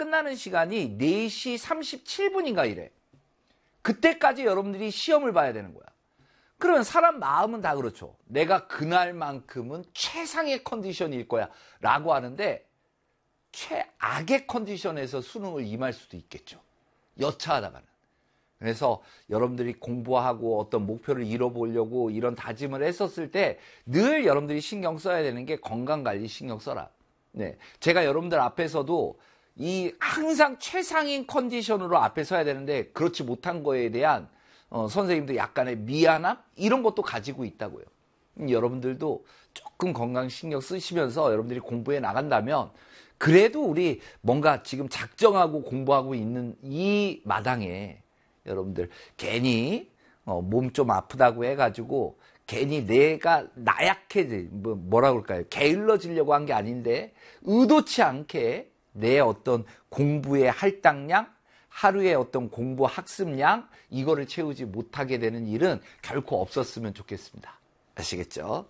끝나는 시간이 4시 37분인가 이래. 그때까지 여러분들이 시험을 봐야 되는 거야. 그러면 사람 마음은 다 그렇죠. 내가 그날만큼은 최상의 컨디션일 거야 라고 하는데 최악의 컨디션에서 수능을 임할 수도 있겠죠. 여차하다가는. 그래서 여러분들이 공부하고 어떤 목표를 이뤄보려고 이런 다짐을 했었을 때 늘 여러분들이 신경 써야 되는 게 건강관리 신경 써라. 네, 제가 여러분들 앞에서도 이 항상 최상인 컨디션으로 앞에 서야 되는데 그렇지 못한 거에 대한 선생님도 약간의 미안함 이런 것도 가지고 있다고요. 여러분들도 조금 건강 신경 쓰시면서 여러분들이 공부해 나간다면 그래도 우리 뭔가 지금 작정하고 공부하고 있는 이 마당에 여러분들 괜히 몸 좀 아프다고 해가지고 괜히 내가 나약해지 뭐라 그럴까요? 게을러지려고 한 게 아닌데 의도치 않게 내 어떤 공부의 할당량, 하루의 어떤 공부 학습량 이거를 채우지 못하게 되는 일은 결코 없었으면 좋겠습니다. 아시겠죠?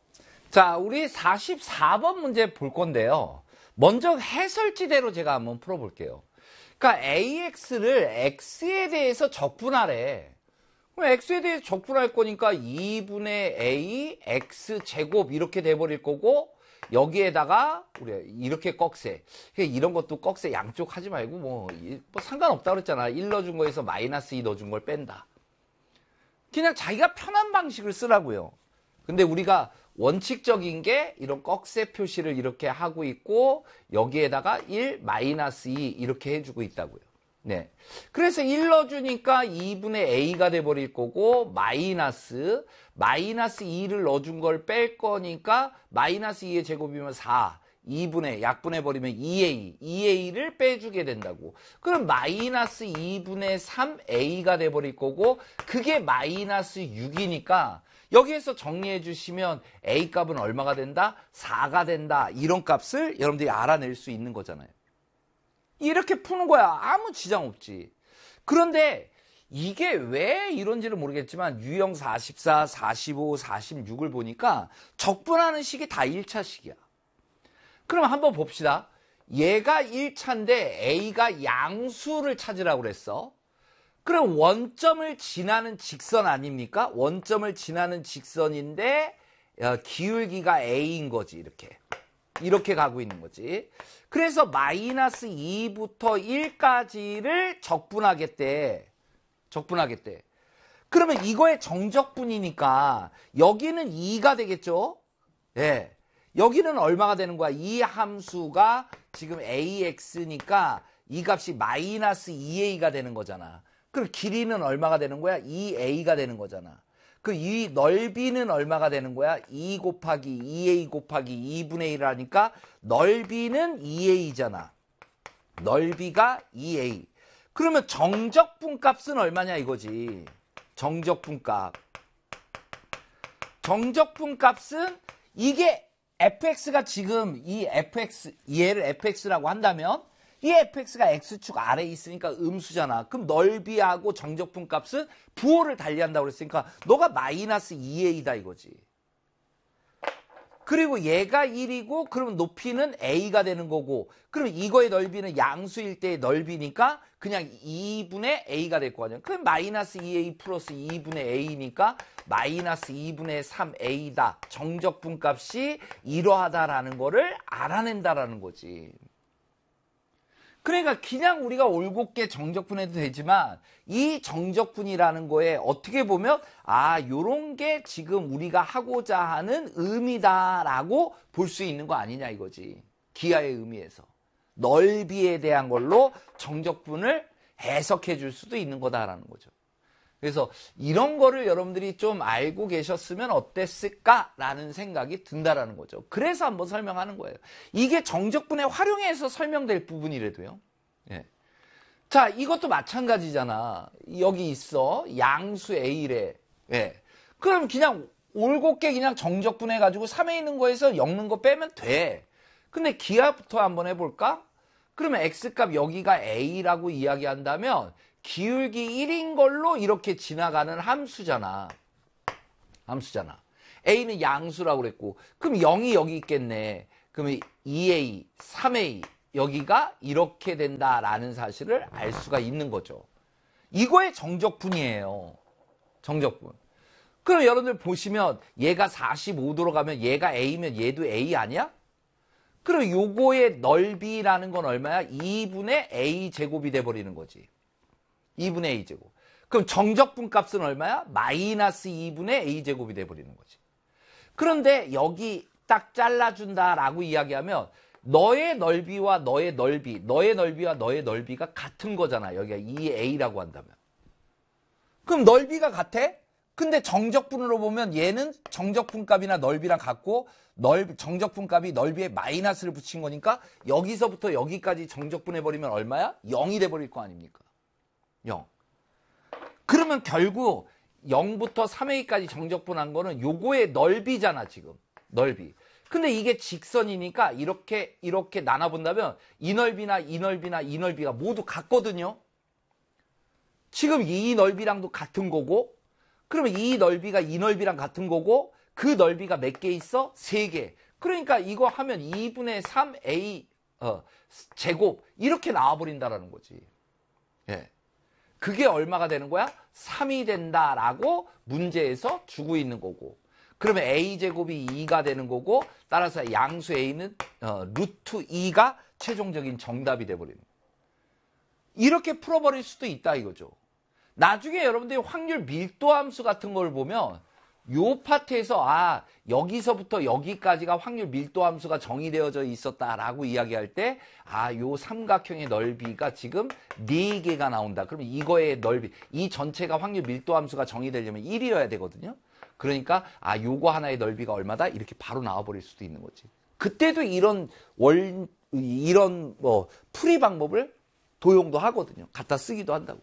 자, 우리 44번 문제 볼 건데요. 먼저 해설지대로 제가 한번 풀어볼게요. 그러니까 AX를 X에 대해서 적분하래. 그럼 X에 대해서 적분할 거니까 2분의 A X제곱 이렇게 돼버릴 거고 여기에다가 우리 이렇게 꺽쇠. 이런 것도 꺽쇠 양쪽 하지 말고 뭐 상관없다 그랬잖아. 1 넣어준 거에서 마이너스 2 넣어준 걸 뺀다. 그냥 자기가 편한 방식을 쓰라고요. 근데 우리가 원칙적인 게 이런 꺽쇠 표시를 이렇게 하고 있고 여기에다가 1, 마이너스 2 이렇게 해주고 있다고요. 네. 그래서 1 넣어주니까 2분의 A가 돼버릴 거고 마이너스 2를 넣어준 걸 뺄 거니까 마이너스 2의 제곱이면 4 2분의 약분해버리면 2A를 빼주게 된다고. 그럼 마이너스 2분의 3A가 돼버릴 거고 그게 마이너스 6이니까 여기에서 정리해 주시면 A 값은 얼마가 된다? 4가 된다. 이런 값을 여러분들이 알아낼 수 있는 거잖아요. 이렇게 푸는 거야. 아무 지장 없지. 그런데 이게 왜 이런지를 모르겠지만 유형 44, 45, 46을 보니까 적분하는 식이 다 1차식이야. 그럼 한번 봅시다. 얘가 1차인데 A가 양수를 찾으라고 그랬어. 그럼 원점을 지나는 직선 아닙니까? 원점을 지나는 직선인데 기울기가 A인 거지. 이렇게 가고 있는 거지. 그래서 마이너스 2부터 1까지를 적분하겠대. 그러면 이거의 정적분이니까 여기는 2가 되겠죠? 예. 여기는 얼마가 되는 거야? 이 함수가 지금 AX니까 이 값이 마이너스 2A가 되는 거잖아. 그럼 길이는 얼마가 되는 거야? 2A가 되는 거잖아. 그 이 넓이는 얼마가 되는 거야? 2 곱하기 2A 곱하기 2분의 1 하니까 넓이는 2A잖아. 넓이가 2A. 그러면 정적분 값은 얼마냐 이거지. 정적분 값은 이게 fx가 지금 이 fx 얘를 fx라고 한다면 이 fx가 x축 아래에 있으니까 음수잖아. 그럼 넓이하고 정적분 값은 부호를 달리한다고 그랬으니까 너가 마이너스 2a다 이거지. 그리고 얘가 1이고 그러면 높이는 a가 되는 거고 그럼 이거의 넓이는 양수일 때의 넓이니까 그냥 2분의 a가 될 거 아니야. 그럼 마이너스 2a 플러스 2분의 a니까 마이너스 2분의 3a다. 정적분 값이 이러하다라는 거를 알아낸다라는 거지. 그러니까 그냥 우리가 올곧게 정적분해도 되지만 이 정적분이라는 거에 어떻게 보면 요런 게 지금 우리가 하고자 하는 의미다라고 볼 수 있는 거 아니냐 이거지. 기하의 의미에서. 넓이에 대한 걸로 정적분을 해석해 줄 수도 있는 거다라는 거죠. 그래서 이런 거를 여러분들이 좀 알고 계셨으면 어땠을까라는 생각이 든다라는 거죠. 그래서 한번 설명하는 거예요. 이게 정적분에 활용해서 설명될 부분이라도요. 예. 자, 이것도 마찬가지잖아. 여기 있어. 양수 A래. 예. 그럼 그냥 올곧게 그냥 정적분해가지고 3에 있는 거에서 엮는 거 빼면 돼. 근데 기하부터 한번 해볼까? 그러면 X값 여기가 A라고 이야기한다면 기울기 1인 걸로 이렇게 지나가는 함수잖아. A는 양수라고 그랬고 그럼 0이 여기 있겠네. 그러면 2A, 3A 여기가 이렇게 된다라는 사실을 알 수가 있는 거죠. 이거의 정적분이에요. 정적분. 그럼 여러분들 보시면 얘가 45도로 가면 얘가 A면 얘도 A 아니야? 그럼 요거의 넓이라는 건 얼마야? 2분의 A 제곱이 돼버리는 거지. 2분의 A 제곱. 그럼 정적분 값은 얼마야? 마이너스 2분의 A 제곱이 돼버리는 거지. 그런데 여기 딱 잘라준다라고 이야기하면 너의 넓이와 너의 넓이와 너의 넓이가 같은 거잖아. 여기가 2A라고 한다면. 그럼 넓이가 같아? 근데 정적분으로 보면 얘는 정적분 값이나 넓이랑 같고 정적분 값이 넓이에 마이너스를 붙인 거니까 여기서부터 여기까지 정적분해버리면 얼마야? 0이 돼버릴 거 아닙니까? 0. 그러면 결국 0부터 3A까지 정적분한 거는 요거의 넓이잖아, 지금. 넓이. 근데 이게 직선이니까 이렇게 나눠본다면 이 넓이나 이 넓이나 이 넓이가 모두 같거든요. 지금 이 넓이랑도 같은 거고, 그러면 이 넓이가 이 넓이랑 같은 거고, 그 넓이가 몇 개 있어? 3개. 그러니까 이거 하면 2분의 3A 제곱 이렇게 나와버린다라는 거지. 예. 그게 얼마가 되는 거야? 3이 된다라고 문제에서 주고 있는 거고. 그러면 A제곱이 2가 되는 거고, 따라서 양수 A는 루트 2가 최종적인 정답이 돼버리는 거예요. 이렇게 풀어버릴 수도 있다 이거죠. 나중에 여러분들이 확률 밀도 함수 같은 걸 보면 요 파트에서 여기서부터 여기까지가 확률 밀도 함수가 정의되어져 있었다라고 이야기할 때 요 삼각형의 넓이가 지금 4개가 나온다. 그러면 이거의 넓이, 이 전체가 확률 밀도 함수가 정의되려면 1이어야 되거든요. 그러니까 요거 하나의 넓이가 얼마다? 이렇게 바로 나와버릴 수도 있는 거지. 그때도 이런 풀이 방법을 도용도 하거든요. 갖다 쓰기도 한다고.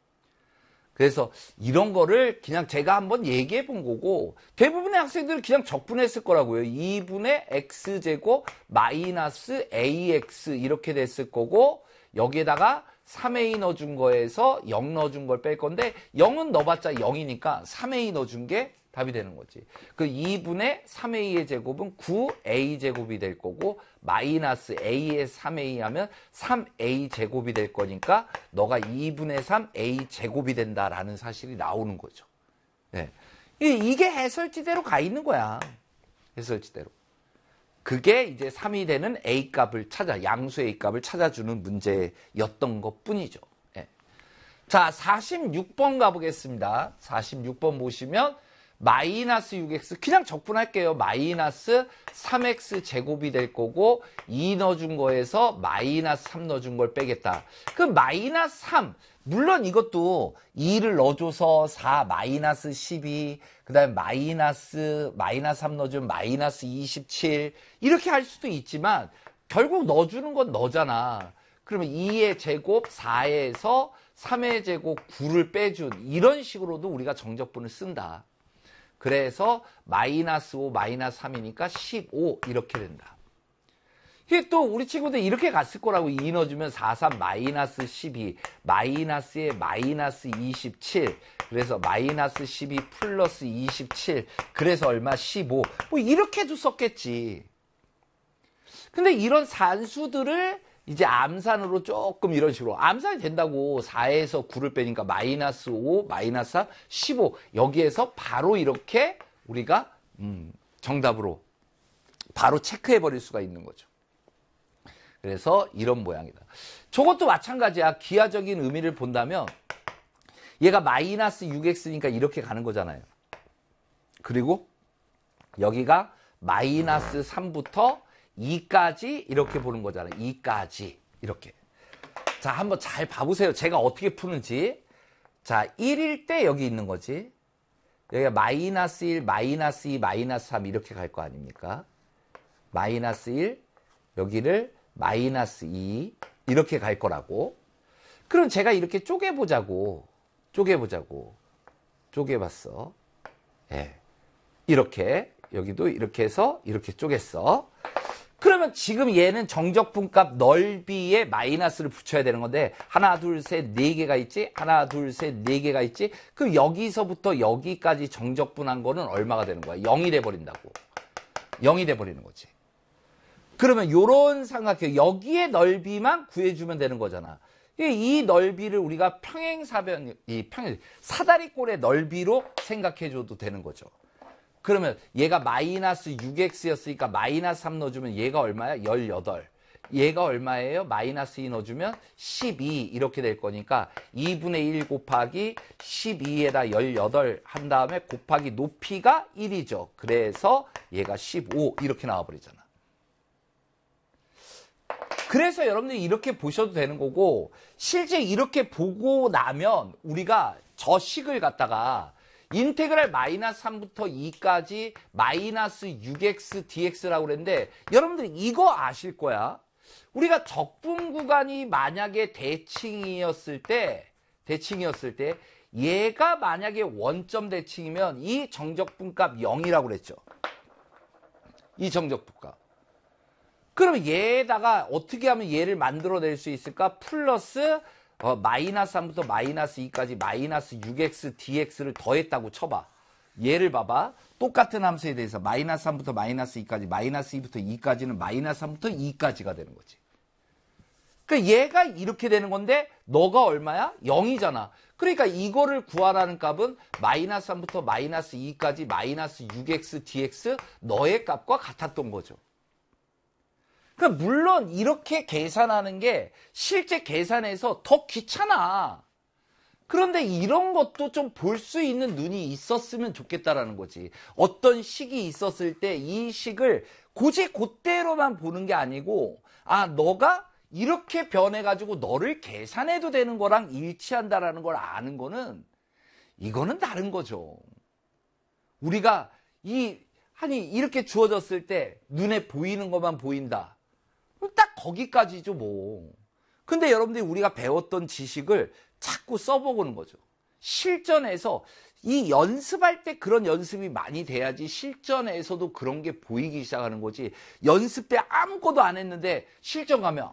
그래서 이런 거를 그냥 제가 한번 얘기해 본 거고, 대부분의 학생들은 그냥 적분했을 거라고요. 2분의 x제곱 마이너스 ax 이렇게 됐을 거고, 여기에다가 3a 넣어준 거에서 0 넣어준 걸 뺄 건데, 0은 넣어봤자 0이니까 3a 넣어준 게 답이 되는 거지. 그 2분의 3a의 제곱은 9a 제곱이 될 거고, 마이너스 a의 3a 하면 3a 제곱이 될 거니까 너가 2분의 3a 제곱이 된다라는 사실이 나오는 거죠. 네. 이게 해설지대로 가 있는 거야. 해설지대로. 그게 이제 3이 되는 a 값을 양수 a 값을 찾아주는 문제였던 것 뿐이죠. 네. 자, 46번 가보겠습니다. 46번 보시면 마이너스 6x 그냥 적분할게요. 마이너스 3x 제곱이 될 거고 2 넣어준 거에서 마이너스 3 넣어준 걸 빼겠다. 그럼 마이너스 3 물론 이것도 2를 넣어줘서 4 마이너스 12 그 다음에 마이너스 3 넣어주면 마이너스 27 이렇게 할 수도 있지만 결국 넣어주는 건 너잖아. 그러면 2의 제곱 4에서 3의 제곱 9를 빼준 이런 식으로도 우리가 정적분을 쓴다. 그래서 마이너스 5, 마이너스 3이니까 15 이렇게 된다. 이게 또 우리 친구들 이렇게 갔을 거라고 2 넣어주면 4, 3, 마이너스 12, 마이너스에 마이너스 27, 그래서 마이너스 12 플러스 27, 그래서 얼마? 15. 뭐 이렇게도 썼겠지. 근데 이런 산수들을 이제 암산으로 조금 이런 식으로 암산이 된다고 4에서 9를 빼니까 마이너스 5, 마이너스 4, 15 여기에서 바로 이렇게 우리가 정답으로 바로 체크해버릴 수가 있는 거죠. 그래서 이런 모양이다. 저것도 마찬가지야. 기하적인 의미를 본다면 얘가 마이너스 6x니까 이렇게 가는 거잖아요. 그리고 여기가 마이너스 3부터 2까지 이렇게 보는 거잖아요. 2까지 이렇게. 자, 한번 잘 봐보세요. 제가 어떻게 푸는지. 자, 1일 때 여기 있는 거지. 여기가 마이너스 1, 마이너스 2, 마이너스 3 이렇게 갈 거 아닙니까? 마이너스 1, 여기를 마이너스 2 이렇게 갈 거라고. 그럼 제가 이렇게 쪼개보자고. 쪼개봤어. 예. 이렇게. 여기도 이렇게 해서 이렇게 쪼갰어. 그러면 지금 얘는 정적분값 넓이에 마이너스를 붙여야 되는 건데 하나, 둘, 셋, 4개가 있지? 하나, 둘, 셋, 4개가 있지? 그럼 여기서부터 여기까지 정적분한 거는 얼마가 되는 거야? 0이 돼버린다고. 0이 돼버리는 거지. 그러면 요런 삼각형 여기에 넓이만 구해주면 되는 거잖아. 이 넓이를 우리가 사다리꼴의 넓이로 생각해줘도 되는 거죠. 그러면 얘가 마이너스 6x였으니까 마이너스 3 넣어주면 얘가 얼마야? 18. 얘가 얼마예요? 마이너스 2 넣어주면 12 이렇게 될 거니까 2분의 1 곱하기 12에다 18 한 다음에 곱하기 높이가 1이죠. 그래서 얘가 15 이렇게 나와버리잖아. 그래서 여러분들이 이렇게 보셔도 되는 거고, 실제 이렇게 보고 나면 우리가 저 식을 갖다가 인테그랄 마이너스 3부터 2까지 마이너스 6x dx라고 그랬는데, 여러분들이 이거 아실 거야. 우리가 적분 구간이 만약에 대칭이었을 때 얘가 만약에 원점 대칭이면 이 정적분값 0이라고 그랬죠. 이 정적분값. 그럼 얘에다가 어떻게 하면 얘를 만들어낼 수 있을까? 플러스 마이너스 3부터 마이너스 2까지 마이너스 6x dx를 더했다고 쳐봐. 얘를 봐봐. 똑같은 함수에 대해서 마이너스 3부터 마이너스 2까지 마이너스 2부터 2까지는 마이너스 3부터 2까지가 되는 거지. 그러니까 얘가 이렇게 되는 건데 너가 얼마야? 0이잖아. 그러니까 이거를 구하라는 값은 마이너스 3부터 마이너스 2까지 마이너스 6x dx 너의 값과 같았던 거죠. 그러니까 물론 이렇게 계산하는 게 실제 계산에서 더 귀찮아. 그런데 이런 것도 좀 볼 수 있는 눈이 있었으면 좋겠다라는 거지. 어떤 식이 있었을 때 이 식을 그대로만 보는 게 아니고, 아, 너가 이렇게 변해가지고 너를 계산해도 되는 거랑 일치한다라는 걸 아는 거는, 이거는 다른 거죠. 우리가 이렇게 주어졌을 때 눈에 보이는 것만 보인다. 딱 거기까지죠, 뭐. 근데 여러분들이 우리가 배웠던 지식을 자꾸 써보는 거죠. 실전에서 이 연습할 때 그런 연습이 많이 돼야지 실전에서도 그런 게 보이기 시작하는 거지. 연습 때 아무것도 안 했는데 실전 가면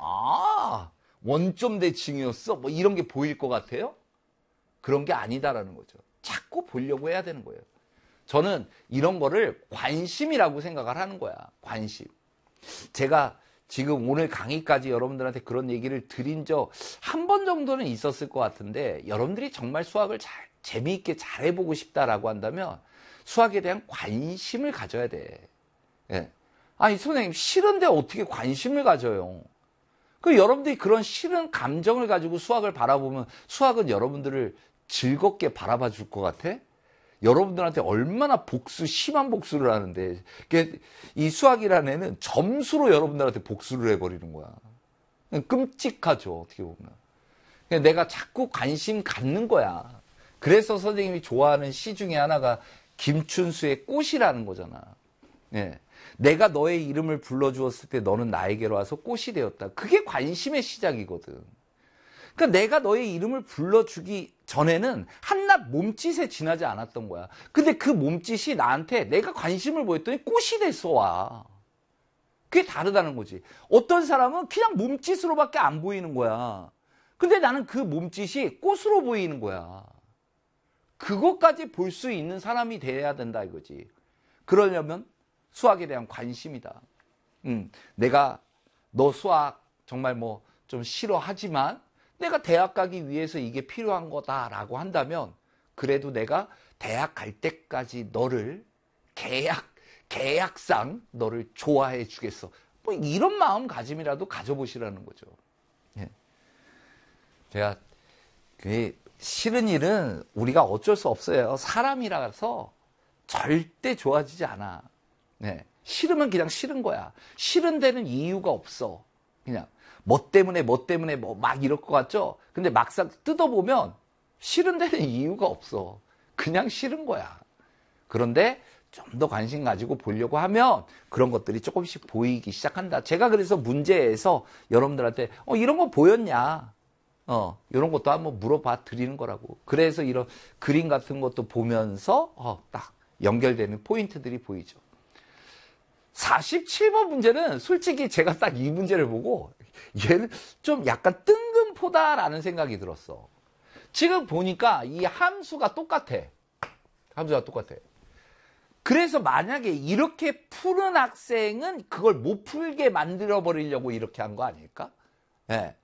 원점 대칭이었어? 뭐 이런 게 보일 것 같아요? 그런 게 아니다라는 거죠. 자꾸 보려고 해야 되는 거예요. 저는 이런 거를 관심이라고 생각을 하는 거야. 관심. 제가 지금 오늘 강의까지 여러분들한테 그런 얘기를 드린 적 한 번 정도는 있었을 것 같은데, 여러분들이 정말 수학을 재미있게 잘해보고 싶다라고 한다면 수학에 대한 관심을 가져야 돼. 예. 아니 선생님 싫은데 어떻게 관심을 가져요? 그 여러분들이 그런 싫은 감정을 가지고 수학을 바라보면 수학은 여러분들을 즐겁게 바라봐 줄 것 같아? 여러분들한테 얼마나 심한 복수를 하는데, 이 수학이라는 애는 점수로 여러분들한테 복수를 해버리는 거야. 끔찍하죠, 어떻게 보면. 내가 자꾸 관심 갖는 거야. 그래서 선생님이 좋아하는 시 중에 하나가 김춘수의 꽃이라는 거잖아. 예. 내가 너의 이름을 불러주었을 때 너는 나에게로 와서 꽃이 되었다. 그게 관심의 시작이거든. 그러니까 내가 너의 이름을 불러주기 전에는 한낱 몸짓에 지나지 않았던 거야. 근데 그 몸짓이 나한테 내가 관심을 보였더니 꽃이 됐어 와. 그게 다르다는 거지. 어떤 사람은 그냥 몸짓으로밖에 안 보이는 거야. 근데 나는 그 몸짓이 꽃으로 보이는 거야. 그것까지 볼 수 있는 사람이 돼야 된다 이거지. 그러려면 수학에 대한 관심이다. 내가 너 수학 정말 뭐 좀 싫어하지만 내가 대학 가기 위해서 이게 필요한 거다라고 한다면, 그래도 내가 대학 갈 때까지 너를 계약상 너를 좋아해 주겠어. 뭐 이런 마음가짐이라도 가져보시라는 거죠. 예. 제가 싫은 일은 우리가 어쩔 수 없어요. 사람이라서 절대 좋아지지 않아. 네. 싫으면 그냥 싫은 거야. 싫은 데는 이유가 없어. 그냥 뭐 때문에 뭐 막 이럴 것 같죠? 근데 막상 뜯어보면 싫은 데는 이유가 없어. 그냥 싫은 거야. 그런데 좀 더 관심 가지고 보려고 하면 그런 것들이 조금씩 보이기 시작한다. 제가 그래서 문제에서 여러분들한테 이런 거 보였냐? 이런 것도 한번 물어봐 드리는 거라고. 그래서 이런 그림 같은 것도 보면서 딱 연결되는 포인트들이 보이죠. 47번 문제는 솔직히 제가 딱 이 문제를 보고 얘는 좀 약간 뜬금포다라는 생각이 들었어. 지금 보니까 이 함수가 똑같아. 그래서 만약에 이렇게 푸는 학생은 그걸 못 풀게 만들어 버리려고 이렇게 한 거 아닐까? 예.